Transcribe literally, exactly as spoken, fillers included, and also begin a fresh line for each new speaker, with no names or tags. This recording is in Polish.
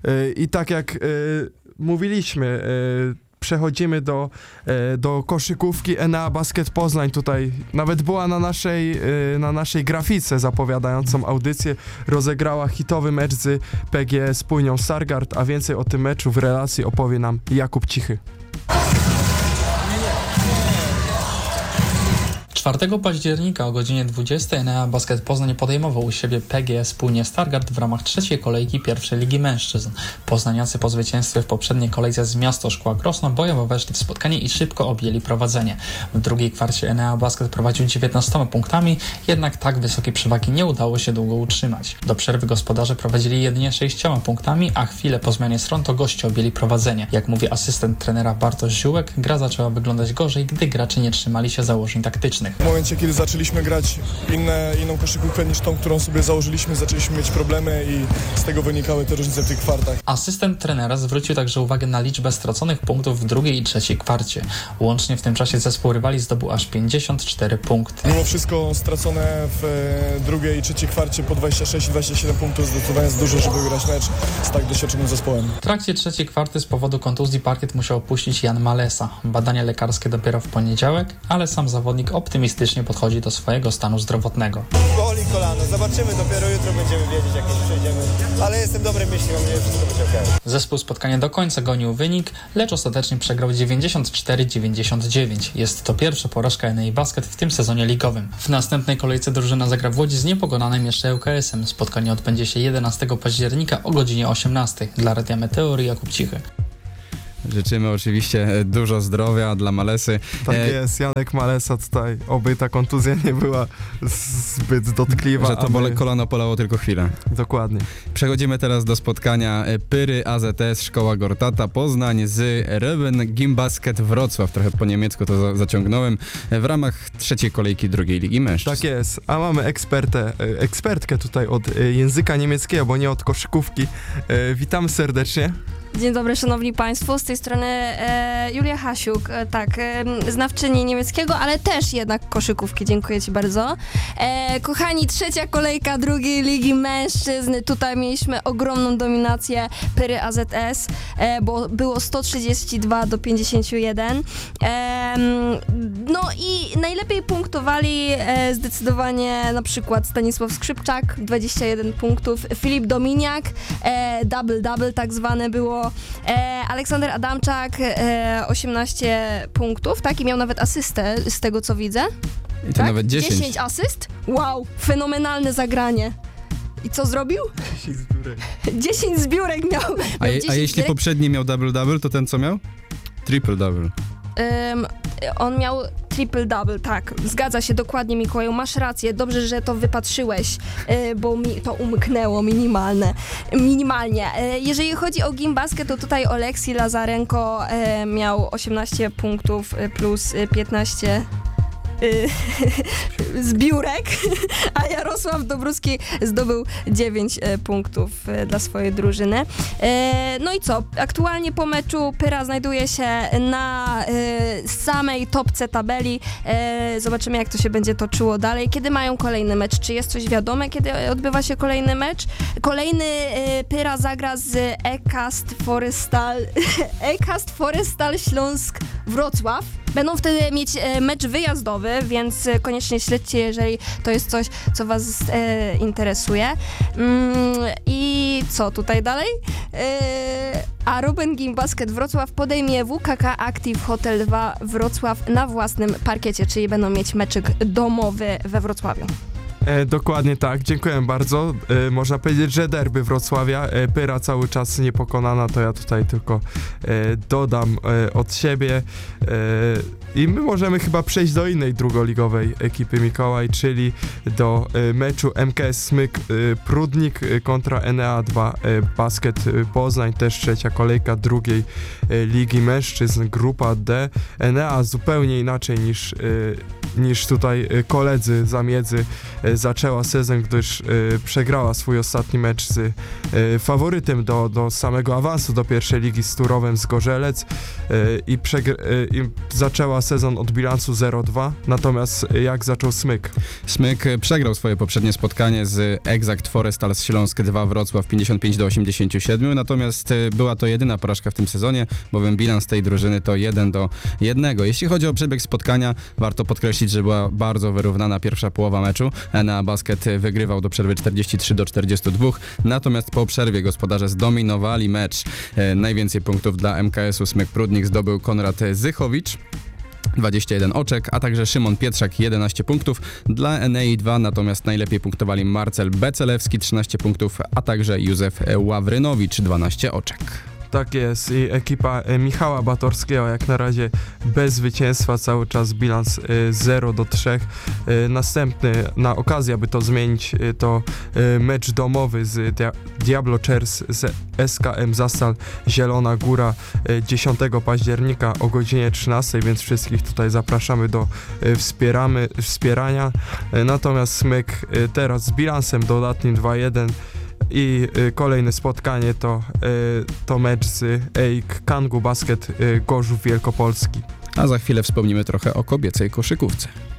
I tak jak mówiliśmy, przechodzimy do, do koszykówki. Enea Basket Poznań tutaj nawet była na naszej, na naszej grafice zapowiadającą audycję. Rozegrała hitowy mecz z P G S Pójnią Stargard, a więcej o tym meczu w relacji opowie nam Jakub Cichy.
czwartego października o godzinie dwudziestej Enea Basket Poznań podejmował u siebie P G S Pójnie Stargard w ramach trzeciej kolejki pierwszej Ligi Mężczyzn. Poznaniacy po zwycięstwie w poprzedniej kolejce z Miasto Szkła Krosno bojowo weszli w spotkanie i szybko objęli prowadzenie. W drugiej kwarcie Enea Basket prowadził dziewiętnastoma punktami, jednak tak wysokiej przewagi nie udało się długo utrzymać. Do przerwy gospodarze prowadzili jedynie sześcioma punktami, a chwilę po zmianie stron to goście objęli prowadzenie. Jak mówi asystent trenera Bartosz Ziółek, gra zaczęła wyglądać gorzej, gdy gracze nie trzymali się założeń taktycznych.
W momencie, kiedy zaczęliśmy grać inne, inną koszykówkę niż tą, którą sobie założyliśmy, zaczęliśmy mieć problemy i z tego wynikały te różnice w tych kwartach.
Asystent trenera zwrócił także uwagę na liczbę straconych punktów w drugiej i trzeciej kwarcie. Łącznie w tym czasie zespół rywali zdobył aż pięćdziesiąt cztery punkty.
Mimo wszystko stracone w drugiej i trzeciej kwarcie po dwadzieścia sześć i dwadzieścia siedem punktów zdecydowanie jest dużo, żeby wygrać mecz z tak doświadczonym zespołem.
W trakcie trzeciej kwarty z powodu kontuzji parkiet musiał opuścić Jan Malesa. Badania lekarskie dopiero w poniedziałek, ale sam zawodnik optymistycznie podchodzi do swojego stanu zdrowotnego.
Boli kolano, zobaczymy, dopiero jutro będziemy wiedzieć, jak już przejdziemy, ale jestem dobrej myśli, mam nadzieję, że wszystko będzie okej.
Zespół spotkania do końca gonił wynik, lecz ostatecznie przegrał dziewięćdziesiąt cztery dziewięćdziesiąt dziewięć. Jest to pierwsza porażka Enei Basket w tym sezonie ligowym. W następnej kolejce drużyna zagra w Łodzi z niepokonanym jeszcze L K S-em. Spotkanie odbędzie się jedenastego października o godzinie osiemnastej. Dla Radia Meteor Jakub Cichy.
Życzymy oczywiście dużo zdrowia dla Malesy.
Tak e... jest, Janek Malesa tutaj, oby ta kontuzja nie była zbyt dotkliwa.
Że to bole, my... kolano polało tylko chwilę.
Dokładnie.
Przechodzimy teraz do spotkania Pyry A Z S Szkoła Gortata Poznań z Reben Gimbasket Wrocław. Trochę po niemiecku to za- zaciągnąłem. W ramach trzeciej kolejki drugiej Ligi Mężczyzn.
Tak jest, a mamy ekspertę, ekspertkę tutaj od języka niemieckiego, bo nie od koszykówki. Witamy serdecznie.
Dzień dobry, szanowni państwo, z tej strony e, Julia Hasiuk, e, tak, e, znawczyni niemieckiego, ale też jednak koszykówki, dziękuję ci bardzo. E, kochani, trzecia kolejka drugiej Ligi Mężczyzn, tutaj mieliśmy ogromną dominację Pyry A Z S, e, bo było sto trzydzieści dwa do pięćdziesięciu jeden. E, no i najlepiej punktowali e, zdecydowanie na przykład Stanisław Skrzypczak, dwadzieścia jeden punktów, Filip Dominiak, e, double-double tak zwane było, E, Aleksander Adamczak, e, osiemnaście punktów, tak? I miał nawet asystę, z tego co widzę.
I to
tak?
nawet dziesięć.
dziesięć asyst? Wow, fenomenalne zagranie. I co zrobił?
dziesięć zbiórek.
dziesięć zbiórek miał. miał
A, je, a jeśli
zbiórek?
poprzedni miał double-double, to ten co miał? Triple-double.
Um, on miał triple-double, tak, zgadza się dokładnie, Mikołaju, masz rację, dobrze, że to wypatrzyłeś, yy, bo mi to umknęło minimalne, minimalnie. Yy, jeżeli chodzi o Gimbasket, to tutaj Oleksij Lazarenko yy, miał osiemnaście punktów yy, plus yy, piętnaście zbiórek, a Jarosław Dobruski zdobył dziewięć e, punktów e, dla swojej drużyny. E, no i co? Aktualnie po meczu Pyra znajduje się na e, samej topce tabeli. E, zobaczymy, jak to się będzie toczyło dalej. Kiedy mają kolejny mecz? Czy jest coś wiadome, kiedy odbywa się kolejny mecz? Kolejny e, Pyra zagra z Ekast Forestal Ekast Forestal Śląsk Wrocław. Będą wtedy mieć e, mecz wyjazdowy, więc e, koniecznie śledźcie, jeżeli to jest coś, co was e, interesuje. Mm, I co tutaj dalej? E, a Ruben Gimbasket Wrocław podejmie W K K Active Hotel dwa Wrocław na własnym parkiecie, czyli będą mieć meczyk domowy we Wrocławiu.
E, dokładnie tak, dziękuję bardzo. E, można powiedzieć, że derby Wrocławia. E, Pyra cały czas niepokonana, to ja tutaj tylko e, dodam e, od siebie. E, I my możemy chyba przejść do innej drugoligowej ekipy, Mikołaj, czyli do e, meczu M K S Smyk e, Prudnik e, kontra Enea dwa e, Basket Poznań, też trzecia kolejka drugiej e, Ligi Mężczyzn, grupa D. Enea zupełnie inaczej niż, e, niż tutaj e, koledzy zamiedzy e, zaczęła sezon, gdyż e, przegrała swój ostatni mecz z e, faworytem do, do samego awansu do pierwszej ligi z Turowem z Gorzelec e, i, przegr- e, i zaczęła sezon od bilansu zero dwa, natomiast jak zaczął Smyk?
Smyk przegrał swoje poprzednie spotkanie z Exact Forestals Śląsk dwa Wrocław pięćdziesiąt pięć do osiemdziesięciu siedmiu, natomiast była to jedyna porażka w tym sezonie, bowiem bilans tej drużyny to jeden do jednego. Jeśli chodzi o przebieg spotkania, warto podkreślić, że była bardzo wyrównana pierwsza połowa meczu. Enea Basket wygrywał do przerwy czterdzieści trzy do czterdziestu dwóch, natomiast po przerwie gospodarze zdominowali mecz. E, najwięcej punktów dla M K S-u Smyk Prudnik zdobył Konrad Zychowicz, dwadzieścia jeden oczek, a także Szymon Pietrzak, jedenaście punktów. Dla Enei dwa natomiast najlepiej punktowali Marcel Becelewski, trzynaście punktów, a także Józef Ławrynowicz, dwanaście oczek.
Tak jest i ekipa e, Michała Batorskiego jak na razie bez zwycięstwa, cały czas bilans e, zero do trzech. E, następny na okazję, aby to zmienić, e, to e, mecz domowy z Dia- Diablo Czers z S K M Zastal Zielona Góra e, dziesiątego października o godzinie trzynastej, więc wszystkich tutaj zapraszamy do e, wspieramy, wspierania. E, natomiast Smyk e, teraz z bilansem dodatnim dwa jeden. I y, kolejne spotkanie to, y, to mecz z E I K Kangu Basket y, Gorzów Wielkopolski.
A za chwilę wspomnimy trochę o kobiecej koszykówce.